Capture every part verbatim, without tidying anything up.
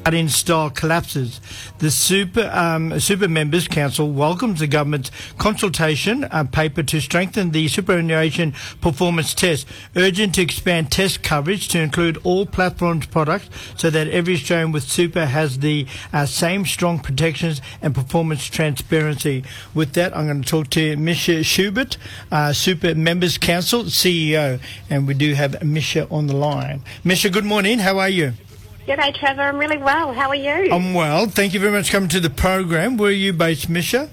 in-style collapses. The Super um, Super Members Council welcomes the government's consultation uh, paper to strengthen the superannuation performance test, urging to expand test coverage to include all platforms products so that every Australian with super has the uh, same strong protections and performance transparency. With that, I'm going to talk to Misha Schubert, uh, Super Members Council C E O, and we do have Misha on the line. Misha, good morning. How are you? G'day, Trevor. I'm really well. How are you? I'm well. Thank you very much for coming to the program. Where are you based, Misha?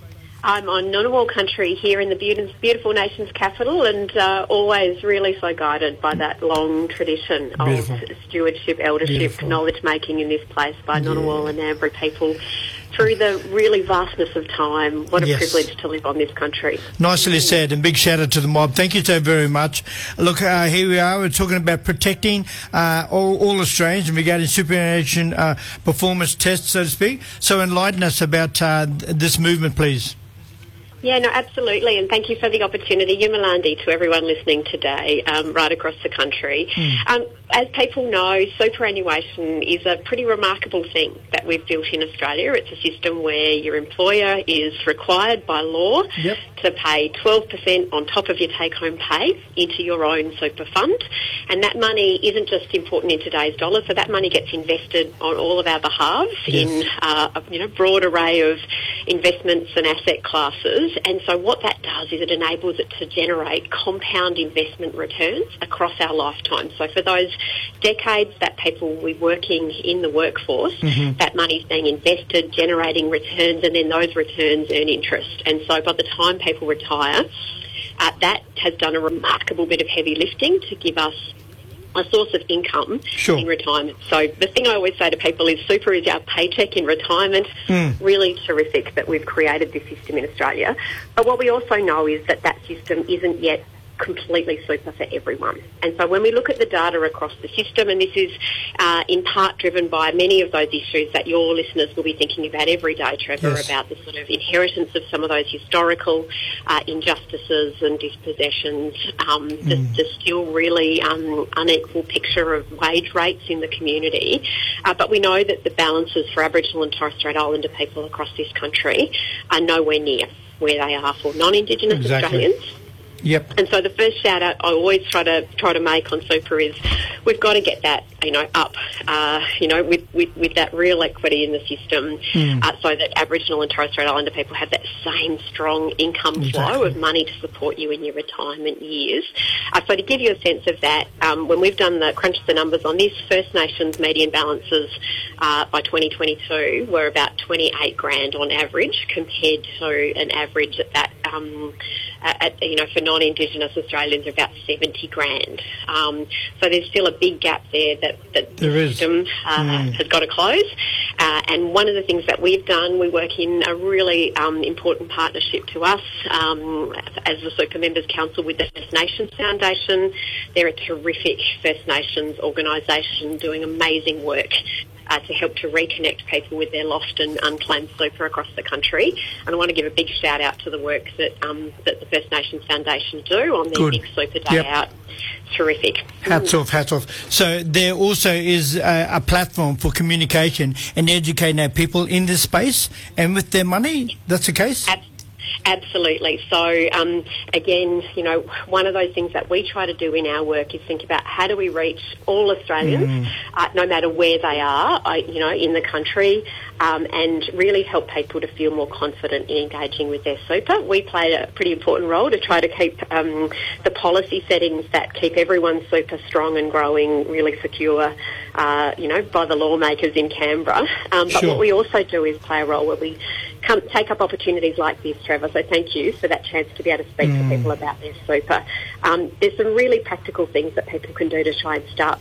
I'm on Ngunnawal country here in the beautiful nation's capital, and uh, always really so guided by that long tradition Beautiful. of stewardship, eldership, Beautiful. knowledge-making in this place by Yeah. Ngunnawal and Ngambri people through the really vastness of time. What a Yes. privilege to live on this country. Nicely said, and big shout out to the mob. Thank you so very much. Look, uh, here we are. We're talking about protecting uh, all, all Australians regarding superannuation uh, performance tests, so to speak. So enlighten us about uh, this movement, please. Yeah, no, absolutely, and thank you for the opportunity. Yumalandi to everyone listening today, um, right across the country. Mm. Um, as people know, superannuation is a pretty remarkable thing that we've built in Australia. It's a system where your employer is required by law Yep. to pay twelve percent on top of your take-home pay into your own super fund, and that money isn't just important in today's dollars, so that money gets invested on all of our behalves Yes. in uh, a you know, broad array of investments and asset classes. And so what that does is it enables it to generate compound investment returns across our lifetime. So for those decades that people will be working in the workforce, Mm-hmm. that money's being invested, generating returns, and then those returns earn interest. And so by the time people retire, uh, that has done a remarkable bit of heavy lifting to give us a source of income Sure. in retirement. So the thing I always say to people is super is our paycheck in retirement. Mm. Really terrific that we've created this system in Australia. But what we also know is that that system isn't yet completely super for everyone. And so when we look at the data across the system, and this is uh, in part driven by many of those issues that your listeners will be thinking about every day, Trevor, Yes. about the sort of inheritance of some of those historical uh, injustices and dispossessions, um, Mm. the, the still really um, unequal picture of wage rates in the community. Uh, but we know that the balances for Aboriginal and Torres Strait Islander people across this country are nowhere near where they are for non-Indigenous Exactly. Australians. Yep. And so the first shout out I always try to try to make on super is we've got to get that, you know, up, uh, you know, with, with, with that real equity in the system, Mm. uh, so that Aboriginal and Torres Strait Islander people have that same strong income flow Exactly. of money to support you in your retirement years. Uh, so to give you a sense of that, um, when we've done the crunched the numbers on this, First Nations median balances uh, by twenty twenty-two were about twenty-eight grand on average, compared to an average at that. Um, At, you know, for non-Indigenous Australians, are about seventy grand. Um, so there's still a big gap there that, that There the is. system uh, Mm. has got to close. Uh, and one of the things that we've done, we work in a really um, important partnership to us um, as the Super Members Council with the First Nations Foundation. They're a terrific First Nations organisation doing amazing work Uh, to help to reconnect people with their lost and unclaimed super across the country. And I want to give a big shout out to the work that um, that the First Nations Foundation do on their Good. Big Super Day Yep. Out. Terrific. Hats off, hats off. So there also is a, a platform for communication and educating our people in this space and with their money. That's the case? Ab- Absolutely. So, um, again, you know, one of those things that we try to do in our work is think about how do we reach all Australians, Mm. uh, no matter where they are, uh, you know, in the country, um, and really help people to feel more confident in engaging with their super. We play a pretty important role to try to keep um, the policy settings that keep everyone's super strong and growing really secure, uh, you know, by the lawmakers in Canberra. Um, but Sure. what we also do is play a role where we come take up opportunities like this, Trevor. So thank you for that chance to be able to speak Mm. to people about their super. Um, there's some really practical things that people can do to try and start